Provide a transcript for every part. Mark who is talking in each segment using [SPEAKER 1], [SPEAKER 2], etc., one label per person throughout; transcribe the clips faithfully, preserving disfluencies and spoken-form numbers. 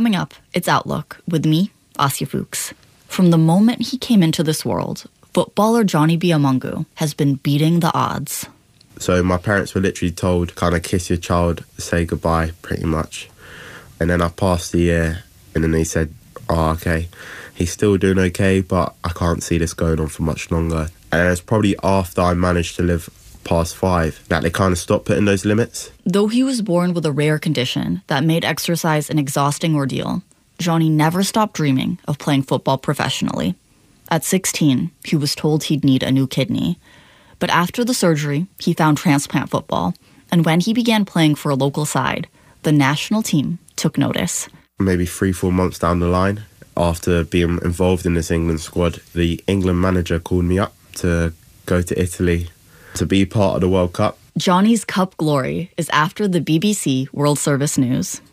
[SPEAKER 1] Coming up, it's Outlook with me, Asya Fuchs. From the moment he came into this world, footballer Johnny Biamungu has been beating the odds.
[SPEAKER 2] So my parents were literally told, kind of kiss your child, say goodbye, pretty much. And then I passed the year, and then they said, oh, okay, he's still doing okay, but I can't see this going on for much longer. And it's probably after I managed to live past five that they kind of stopped putting those limits.
[SPEAKER 1] Though he was born with a rare condition that made exercise an exhausting ordeal, Johnny never stopped dreaming of playing football professionally. At sixteen, he was told he'd need a new kidney. But after the surgery, he found transplant football. And when he began playing for a local side, the national team took notice.
[SPEAKER 2] Maybe three, four months down the line, after being involved in this England squad, the England manager called me up to go to Italy to be part of the World Cup.
[SPEAKER 1] Johnny's Cup glory is after the B B C World Service News.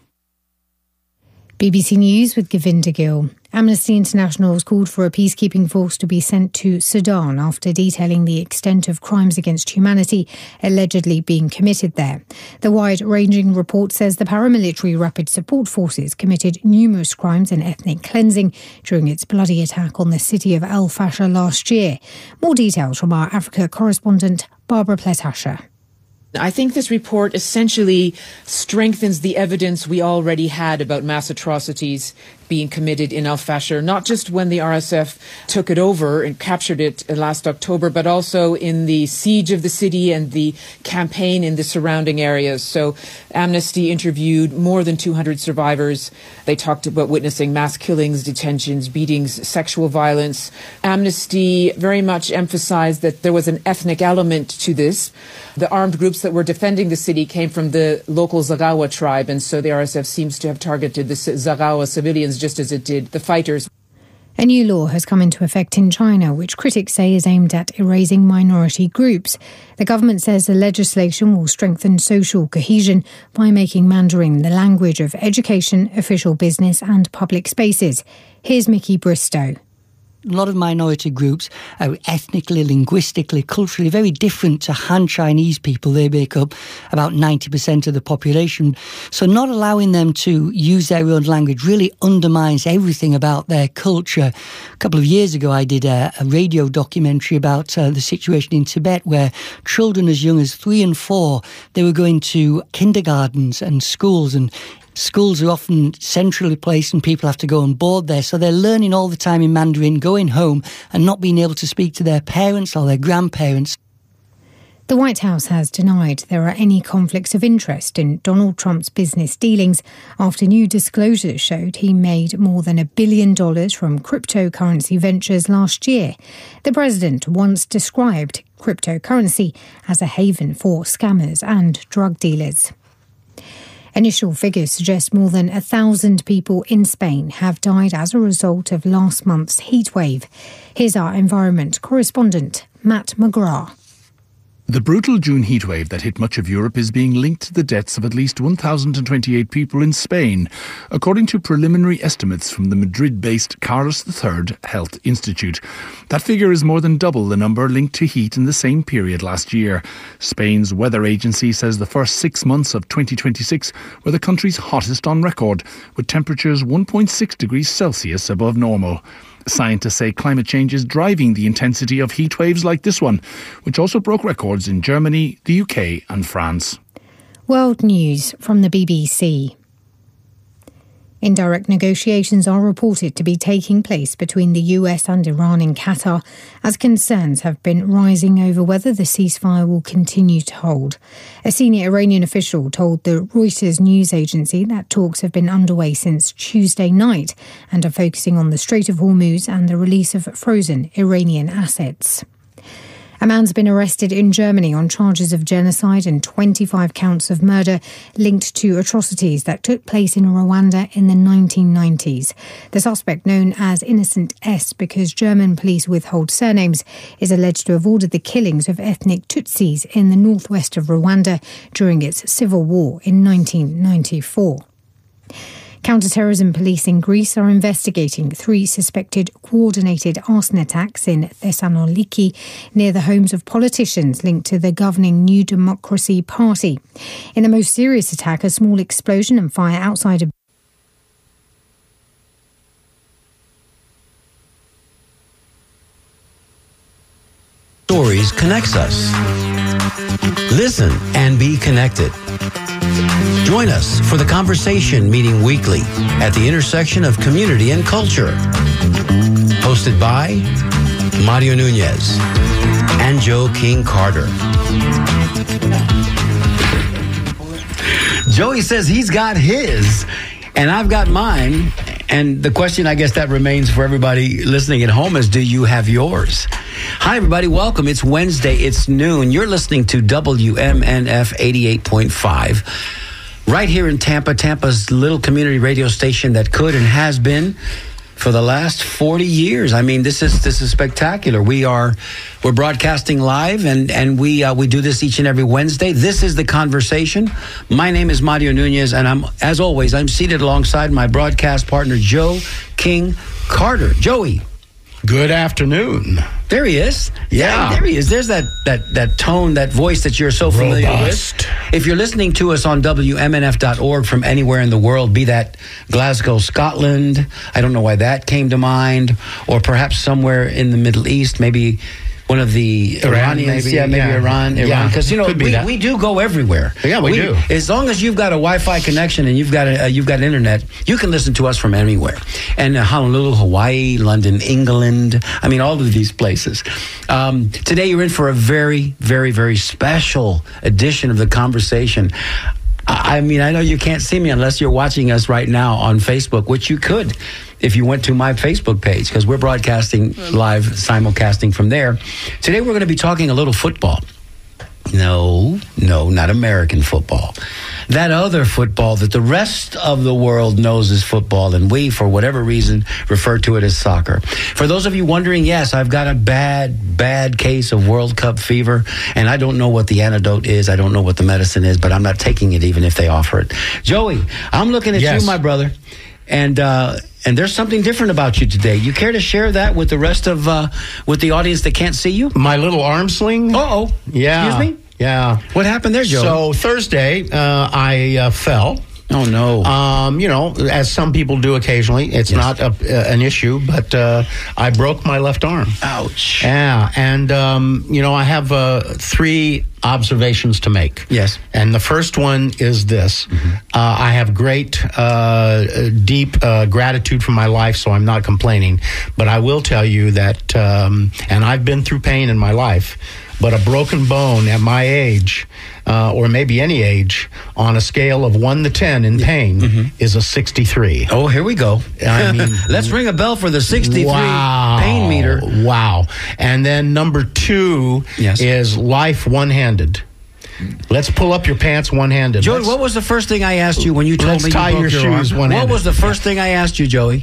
[SPEAKER 3] B B C News with Govinda Gill. Amnesty International has called for a peacekeeping force to be sent to Sudan after detailing the extent of crimes against humanity allegedly being committed there. The wide-ranging report says the paramilitary Rapid Support Forces committed numerous crimes and ethnic cleansing during its bloody attack on the city of Al Fasher last year. More details from our Africa correspondent Barbara Pletasha.
[SPEAKER 4] I think this report essentially strengthens the evidence we already had about mass atrocities being committed in Al Fasher, not just when the R S F took it over and captured it last October, but also in the siege of the city and the campaign in the surrounding areas. So Amnesty interviewed more than two hundred survivors. They talked about witnessing mass killings, detentions, beatings, sexual violence. Amnesty very much emphasized that there was an ethnic element to this. The armed groups that were defending the city came from the local Zagawa tribe, and so the R S F seems to have targeted the Zagawa civilians just as it did the fighters.
[SPEAKER 3] A new law has come into effect in China, which critics say is aimed at erasing minority groups. The government says the legislation will strengthen social cohesion by making Mandarin the language of education, official business and public spaces. Here's Mickey Bristow.
[SPEAKER 5] A lot of minority groups are ethnically, linguistically, culturally very different to Han Chinese people. They make up about ninety percent of the population. So not allowing them to use their own language really undermines everything about their culture. A couple of years ago, I did a, a radio documentary about uh, the situation in Tibet, where children as young as three and four, they were going to kindergartens and schools, and schools are often centrally placed and people have to go and board there. So they're learning all the time in Mandarin, going home and not being able to speak to their parents or their grandparents.
[SPEAKER 3] The White House has denied there are any conflicts of interest in Donald Trump's business dealings after new disclosures showed he made more than a billion dollars from cryptocurrency ventures last year. The president once described cryptocurrency as a haven for scammers and drug dealers. Initial figures suggest more than a thousand people in Spain have died as a result of last month's heatwave. Here's our environment correspondent, Matt McGrath.
[SPEAKER 6] The brutal June heatwave that hit much of Europe is being linked to the deaths of at least one thousand twenty-eight people in Spain, according to preliminary estimates from the Madrid-based Carlos the Third Health Institute. That figure is more than double the number linked to heat in the same period last year. Spain's weather agency says the first six months of twenty twenty-six were the country's hottest on record, with temperatures one point six degrees Celsius above normal. Scientists say climate change is driving the intensity of heat waves like this one, which also broke records in Germany, the U K and France.
[SPEAKER 3] World News from the B B C. Indirect negotiations are reported to be taking place between the U S and Iran in Qatar, as concerns have been rising over whether the ceasefire will continue to hold. A senior Iranian official told the Reuters news agency that talks have been underway since Tuesday night and are focusing on the Strait of Hormuz and the release of frozen Iranian assets. A man's been arrested in Germany on charges of genocide and twenty-five counts of murder linked to atrocities that took place in Rwanda in the nineteen nineties. The suspect, known as Innocent S because German police withhold surnames, is alleged to have ordered the killings of ethnic Tutsis in the northwest of Rwanda during its civil war in nineteen ninety-four. Counter-terrorism police in Greece are investigating three suspected coordinated arson attacks in Thessaloniki near the homes of politicians linked to the governing New Democracy Party. In the most serious attack, a small explosion and fire outside a
[SPEAKER 7] Stories connects us. Listen and be connected. Join us for the conversation meeting weekly at the intersection of community and culture. Hosted by Mario Nunez and Joe King Carter. Joey says he's got his, and I've got mine. And the question, I guess, that remains for everybody listening at home is, do you have yours? Hi, everybody. Welcome. It's Wednesday. It's noon. You're listening to W M N F eighty-eight point five right here in Tampa, Tampa's little community radio station that could and has been for the last forty years. I mean, this is this is spectacular. We are we're broadcasting live, and and we uh, we do this each and every Wednesday. This is The Conversation. My name is Mario Nunez, and I'm as always I'm seated alongside my broadcast partner Joe King Carter. Joey,
[SPEAKER 8] good afternoon.
[SPEAKER 7] There he is.
[SPEAKER 8] Yeah,
[SPEAKER 7] there he is. There's that that that tone, that voice that you're so familiar
[SPEAKER 8] Robust.
[SPEAKER 7] with. If you're listening to us on W M N F dot org from anywhere in the world, be that Glasgow, Scotland, I don't know why that came to mind, or perhaps somewhere in the Middle East, maybe one of the
[SPEAKER 8] Iran,
[SPEAKER 7] Iranians,
[SPEAKER 8] maybe,
[SPEAKER 7] yeah, maybe
[SPEAKER 8] yeah.
[SPEAKER 7] Iran, Iran, because
[SPEAKER 8] Yeah,
[SPEAKER 7] you know
[SPEAKER 8] could be
[SPEAKER 7] we,
[SPEAKER 8] that.
[SPEAKER 7] we do go everywhere.
[SPEAKER 8] Yeah, we do.
[SPEAKER 7] As long as you've got a Wi-Fi connection and you've got a, uh, you've got internet, you can listen to us from anywhere. And uh, Honolulu, Hawaii, London, England, I mean, all of these places. Um, today, you're in for a very, very, very special edition of The Conversation. I mean, I know you can't see me unless you're watching us right now on Facebook, which you could if you went to my Facebook page, because we're broadcasting live, simulcasting from there. Today, we're going to be talking a little football. No, no, not American football. That other football that the rest of the world knows is football, and we, for whatever reason, refer to it as soccer. For those of you wondering, yes, I've got a bad, bad case of World Cup fever, and I don't know what the antidote is. I don't know what the medicine is, but I'm not taking it even if they offer it. Joey, I'm looking at
[SPEAKER 8] Yes.
[SPEAKER 7] you, my brother, and uh, and there's something different about you today. You care to share that with the rest of, uh, with the audience that can't see you?
[SPEAKER 8] My little arm sling?
[SPEAKER 7] Uh-oh.
[SPEAKER 8] Yeah.
[SPEAKER 7] Excuse me?
[SPEAKER 8] Yeah.
[SPEAKER 7] What happened there, Joey?
[SPEAKER 8] So Thursday, uh, I uh, fell.
[SPEAKER 7] Oh, no.
[SPEAKER 8] Um, you know, as some people do occasionally. It's
[SPEAKER 7] Yes.
[SPEAKER 8] not a, uh, an issue, but uh, I broke my left arm.
[SPEAKER 7] Ouch.
[SPEAKER 8] Yeah, and, um, you know, I have uh, three observations to make.
[SPEAKER 7] Yes.
[SPEAKER 8] And the first one is this.
[SPEAKER 7] Mm-hmm.
[SPEAKER 8] Uh, I have great, uh, deep uh, gratitude for my life, so I'm not complaining. But I will tell you that, um, and I've been through pain in my life, but a broken bone at my age, uh, or maybe any age, on a scale of one to ten in pain,
[SPEAKER 7] Mm-hmm.
[SPEAKER 8] is a sixty-three.
[SPEAKER 7] Oh, here we go.
[SPEAKER 8] I mean,
[SPEAKER 7] let's ring a bell for the sixty-three
[SPEAKER 8] wow.
[SPEAKER 7] pain meter.
[SPEAKER 8] Wow. And then number two
[SPEAKER 7] Yes.
[SPEAKER 8] is life one-handed. Let's pull up your pants one-handed.
[SPEAKER 7] Joey,
[SPEAKER 8] Let's-
[SPEAKER 7] what was the first thing I asked you when you told
[SPEAKER 8] Let's
[SPEAKER 7] me you
[SPEAKER 8] tie
[SPEAKER 7] broke
[SPEAKER 8] your
[SPEAKER 7] your
[SPEAKER 8] shoes
[SPEAKER 7] arm?
[SPEAKER 8] one-handed.
[SPEAKER 7] What was the first thing I asked you, Joey?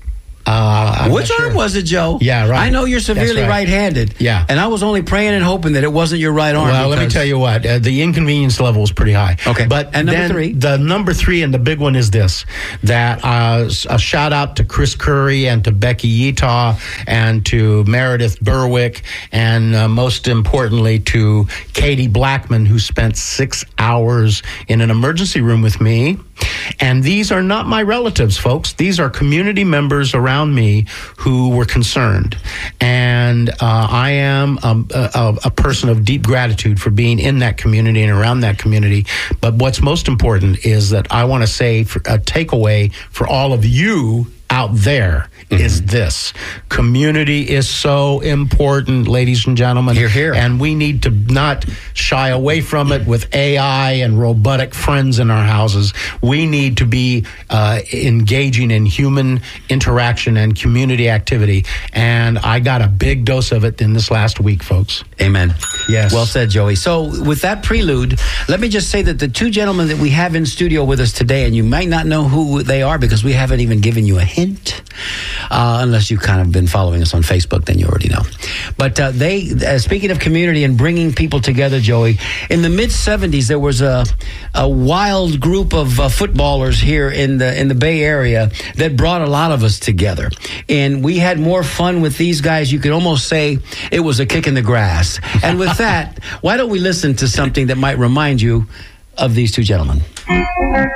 [SPEAKER 8] Uh, I'm
[SPEAKER 7] Which
[SPEAKER 8] not
[SPEAKER 7] arm
[SPEAKER 8] sure.
[SPEAKER 7] was it, Joe?
[SPEAKER 8] Yeah, right.
[SPEAKER 7] I know you're severely
[SPEAKER 8] That's right.
[SPEAKER 7] right-handed.
[SPEAKER 8] Yeah.
[SPEAKER 7] And I was only praying and hoping that it wasn't your right arm.
[SPEAKER 8] Well, let me
[SPEAKER 7] because-
[SPEAKER 8] tell you what, uh, the inconvenience level is pretty high.
[SPEAKER 7] Okay.
[SPEAKER 8] But
[SPEAKER 7] And number
[SPEAKER 8] then
[SPEAKER 7] three?
[SPEAKER 8] the number three and the big one is this, that uh, a shout out to Chris Curry and to Becky Yetaw and to Meredith Berwick and uh, most importantly to Katie Blackman, who spent six hours in an emergency room with me. And these are not my relatives, folks. These are community members around me who were concerned. And uh, I am a, a, a person of deep gratitude for being in that community and around that community. But what's most important is that I want to say for a takeaway for all of you out there mm-hmm. is this. Community is so important, ladies and gentlemen.
[SPEAKER 7] Hear, hear.
[SPEAKER 8] And we need to not shy away from it with A I and robotic friends in our houses. We need to be uh, engaging in human interaction and community activity. And I got a big dose of it in this last week, folks.
[SPEAKER 7] Amen.
[SPEAKER 8] Yes.
[SPEAKER 7] Well said, Joey. So with that prelude, let me just say that the two gentlemen that we have in studio with us today, and you might not know who they are because we haven't even given you a hint, uh, unless you've kind of been following us on Facebook, then you already know. But uh, they, uh, speaking of community and bringing people together, Joey, in the mid seventies, there was a, a wild group of uh, footballers here in the in the Bay Area that brought a lot of us together. And we had more fun with these guys. You could almost say it was a kick in the grass. And with that, why don't we listen to something that might remind you of these two gentlemen?